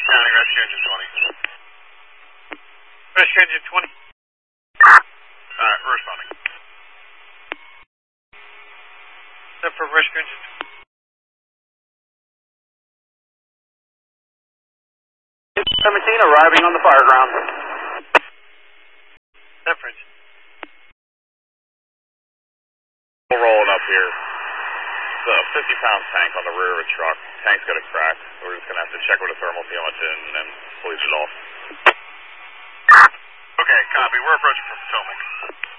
County, rescue engine 20. Rescue engine 20. Alright, we're responding. Step for rescue engine 17 arriving on the fire ground. Step for engine. We're rolling up here. It's a 50-pound tank on the rear of a truck. Tank's got a crack. We're just going to have to check with a thermal sealant and then police it off. Okay, copy. We're approaching from Potomac.